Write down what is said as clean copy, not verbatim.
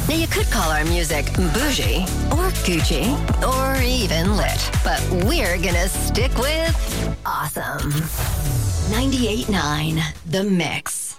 Now, you could call our music bougie, or Gucci, or even lit, but we're gonna stick with awesome. 98.9 The Mix.